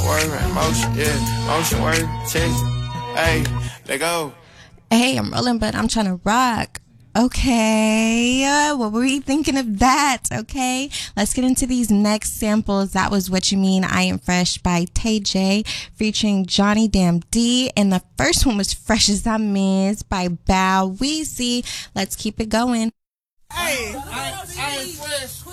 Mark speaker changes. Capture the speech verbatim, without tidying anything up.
Speaker 1: swerving, motion, yeah, motion work, check. Hey, let go.
Speaker 2: Hey, I'm rolling, but I'm trying to rock. Okay, uh, what were we thinking of that? Okay, let's get into these next samples. That was What You Mean, I Am Fresh by Tay J featuring Johnny Damn D. And the first one was Fresh As I Miss by Bow Weezy. Let's keep it going.
Speaker 1: Hey, I, I am fresh.